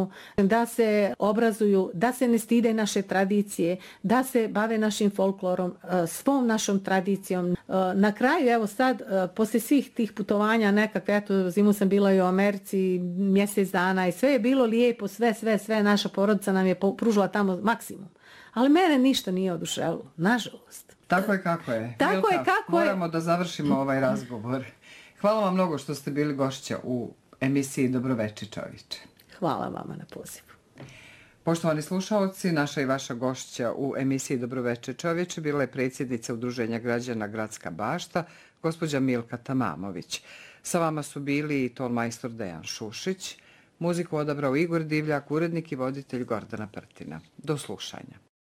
pomognu, da se obrazuju, da se ne stide naše tradicije, da se bave našim folklorom, svom našom tradicijom. Na kraju, evo sad, poslije svih tih putovanja nekakve, eto, zimu sam bila i u Americi mjesec dana i sve je bilo lijepo, sve, naša porodica nam je pružila tamo maksimum. Ali mene ništa nije oduševilo, nažalost. Tako je kako je. Tako je kako je. Moramo da završimo ovaj razgovor. Hvala vam mnogo što ste bili gošća u emisiji Dobroveče čovječe. Hvala vama na pozivu. Poštovani slušaoci, naša i vaša gošća u emisiji Dobroveče čovječe bila je predsjednica Udruženja građana Gradska bašta, gospođa Milka Tamamović. Sa vama su bili i tonmajstor Dejan Šušić, muziku odabrao Igor Divljak, urednik i voditelj Gordana Prtina. Do slušanja.